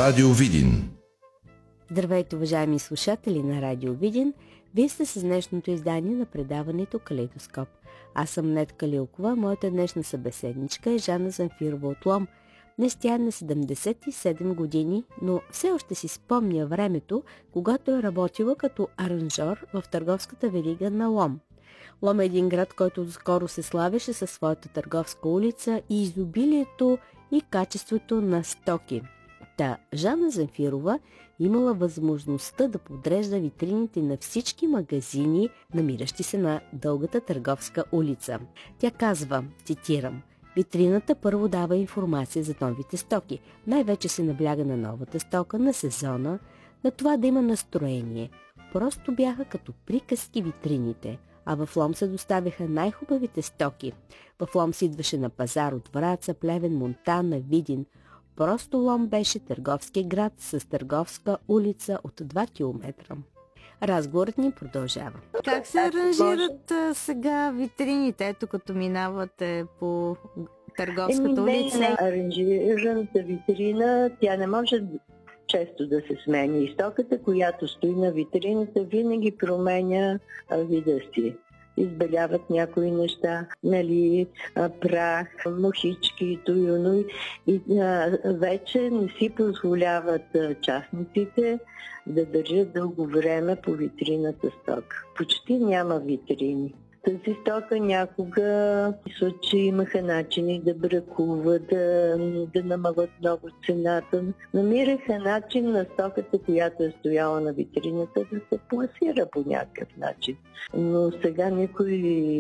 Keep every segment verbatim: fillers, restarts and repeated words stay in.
Радио Видин. Здравейте, уважаеми слушатели на Радио Видин. Вие сте с днешното издание на предаването Калейдоскоп. Аз съм Нетка Лилкова, моята днешна събеседничка е Жана Замфирова от Лом. Днес тя е на седемдесет и седем години, но все още си спомня времето, когато е работила като аранжор в търговската верига на Лом. Лом е един град, който скоро се славеше със своята търговска улица и изобилието и качеството на стоки. Та Жана Замфирова имала възможността да подрежда витрините на всички магазини, намиращи се на дългата търговска улица. Тя казва, цитирам: "Витрината първо дава информация за новите стоки. Най-вече се набляга на новата стока, на сезона, на това да има настроение. Просто бяха като приказки витрините. А в Лом се доставяха най-хубавите стоки. В Лом се идваше на пазар от Враца, Плевен, Монтана, Видин. Просто Лом беше търговски град с търговска улица от два километра. Разговорът ни продължава. Как се аранжират а, сега витрините, ето като минавате по търговската Еми, улица? Не, не, аранжираната витрина, тя не може често да се смени. И стоката, която стои на витрината, винаги променя а, вида си. Избеляват някои неща, нали, прах, мухички, туюно, и а, вече не си позволяват а, частниците да държат дълго време по витрината стока. Почти няма витрини. Тази стока някога, мисля, че имаха начини да бракуват, да, да намалят много цената. Намираха начин на стоката, която е стояла на витрината, да се пласира по някакъв начин. Но сега никой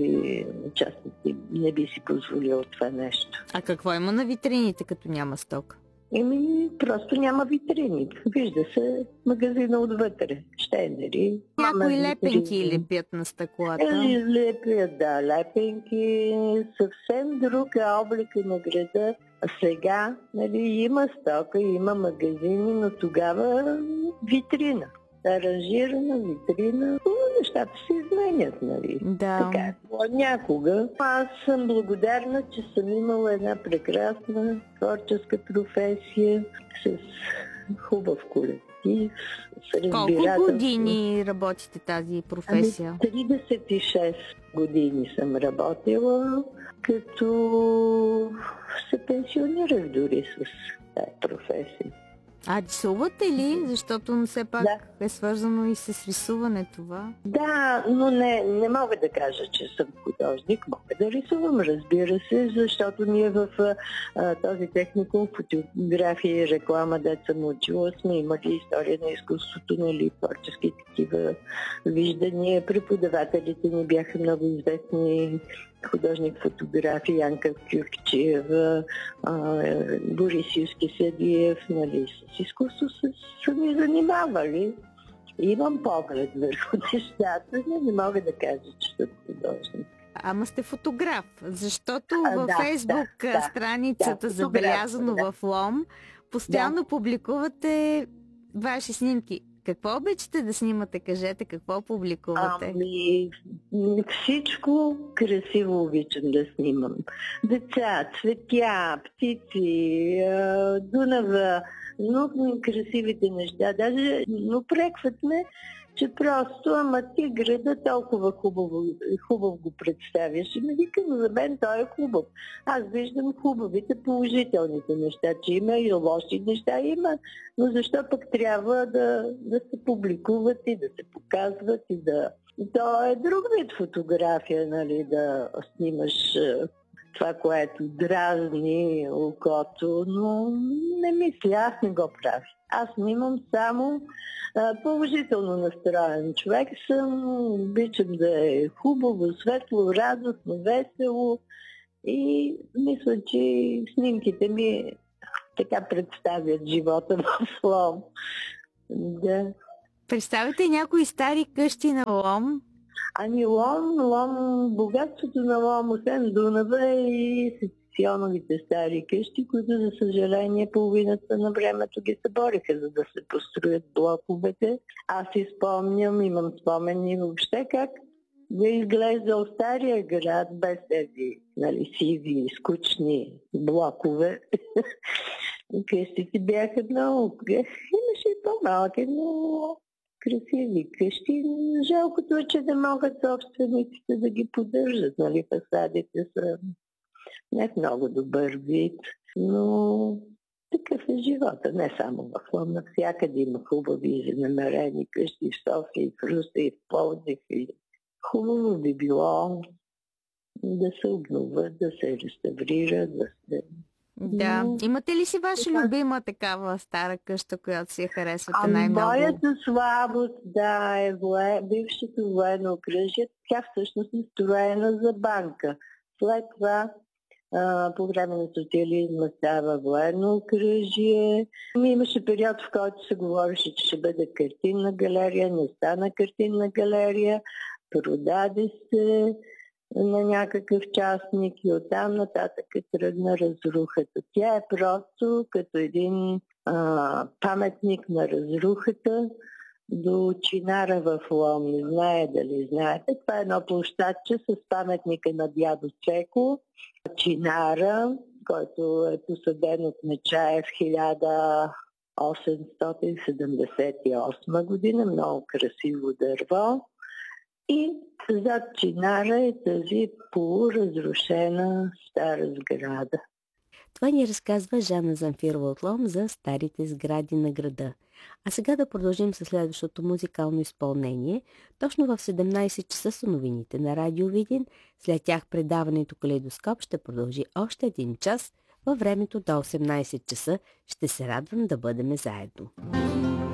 частник не би си позволил това нещо. А какво има на витрините, като няма стока? Еми, просто няма витрини. Вижда се магазина отвътре. Щендери. Някои лепенки лепят на стъклата. Лепят, да, лепенки. Съвсем друг е облика на града. А сега, нали, има стока, има магазини, но тогава витрина. Аранжирана витрина, нещата се изменят, нали? Да. Така е било някога. Аз съм благодарна, че съм имала една прекрасна творческа професия с хубав колектив, с разбирателство. Колко години работите тази професия? Ами, тридесет и шест години съм работила, като се пенсионирах дори с тази професия. А рисувате ли? Защото все пак да. е свързано и с рисуване това. Да, но не, не мога да кажа, че съм художник. Мога да рисувам, разбира се, защото ние в а, този техникум, фотография и реклама, дето съм учила, сме имали история на изкуството, нали, творчески такива виждания. Преподавателите ни бяха много известни художник-фотографи, Янка Кюркчиева, Борис Юски Седиев, нали, с изкуство са ми занимавали. Имам поглед върху нещата, но не мога да кажа, че съм художник. Ама сте фотограф, защото а, във да, Фейсбук да, страницата, да, забелязано да. В Лом, постоянно да. Публикувате ваши снимки. Какво обичате да снимате? Кажете, какво публикувате? Ами, всичко красиво обичам да снимам. Деца, цветя, птици, Дунава, много красивите неща. Даже упрекват ме, че просто, ама ти града толкова хубаво, хубаво го представяш. И ми викам, за мен той е хубав. Аз виждам хубавите, положителните неща, че има и лоши неща има, но защо пък трябва да, да се публикуват и да се показват и да... То е друг вид фотография, нали, да снимаш това, което дразни окото, но не мисля, аз не го правя. Аз снимам само а, положително настроен човек съм, обичам да е хубаво, светло, радостно, весело и мисля, че снимките ми така представят живота в Лом. Да. Представете някои стари къщи на Лом? Ами Лом, Лом, богатството на Лом, освен Дунава и сецесионовите стари къщи, които за съжаление половината на времето ги събориха, за да се построят блоковете. Аз си спомням, имам спомени въобще как да изглеждал стария град без тези, нали, сиви, скучни блокове. Къщите бяха много... Имаше и по-малки, но красиви къщи. Жалкото е, че не могат собствениците да ги поддържат. Нали, фасадите са не в много добър вид, но такъв е живота. Не само в Лом, навсякъде има хубави и занамерени къщи в София, и в Русе, и в Пловдив. И хубаво би било да се обновят, да се реставрират, да се... Да. Но... Имате ли си ваша Да. любима такава стара къща, която си я харесвате А най-много? моята слабост, да, е вое... бившето военно окръжие. Тя всъщност е строена за банка. След това, а, по време на социализма, става военно окръжие. Имаше период, в който се говореше, че ще бъде картинна галерия. Не стана картинна галерия. Продаде се на някакъв частник и оттам нататък тръгна разрухата. Тя е просто като един а, паметник на разрухата до чинара в Лом. Не знае дали знаете. Това е едно площадче с паметника на дядо Цеко. Чинара, който е посаден от Нечаев хиляда осемстотин седемдесет и осма година. Много красиво дърво. И зад чинара е тази полуразрушена стара сграда. Това ни разказва Жана Замфирова от Лом за старите сгради на града. А сега да продължим със следващото музикално изпълнение. Точно в седемнайсет часа са новините на Радио Видин. След тях предаването Калейдоскоп ще продължи още един час. Във времето до осемнайсет часа ще се радвам да бъдем заедно.